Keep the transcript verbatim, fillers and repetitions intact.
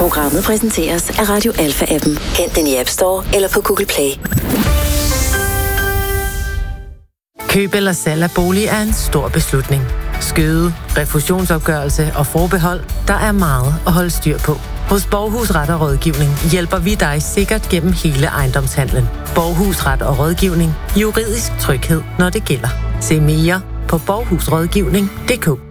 Programmet præsenteres af Radio Alpha-appen. Hent den i App Store eller på Google Play. Køb eller salg af bolig er en stor beslutning. Skøde, refusionsopgørelse og forbehold, der er meget at holde styr på. Hos Borghus Ret og Rådgivning hjælper vi dig sikkert gennem hele ejendomshandlen. Borghus Ret og Rådgivning. Juridisk tryghed, når det gælder. Se mere på borghus rådgivning punktum d k.